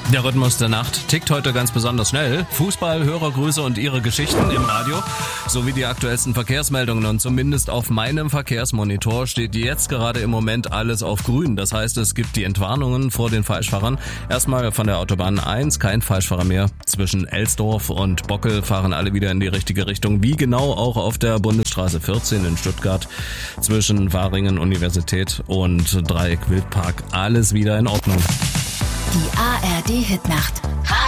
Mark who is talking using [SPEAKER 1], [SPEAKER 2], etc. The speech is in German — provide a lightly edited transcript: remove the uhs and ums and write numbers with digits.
[SPEAKER 1] Der Rhythmus der Nacht tickt heute ganz besonders schnell. Fußball, Hörergrüße und ihre Geschichten im Radio sowie die aktuellsten Verkehrsmeldungen. Und zumindest auf meinem Verkehrsmonitor steht jetzt gerade im Moment alles auf grün. Das heißt, es gibt die Entwarnungen vor den Falschfahrern. Erstmal von der Autobahn 1, kein Falschfahrer mehr. Zwischen Elsdorf und Bockel fahren alle wieder in die richtige Richtung. Wie genau auch auf der Bundesstraße 14 in Stuttgart zwischen Waringen Universität und Dreieck Wildpark. Alles wieder in Ordnung.
[SPEAKER 2] Die ARD Hitnacht.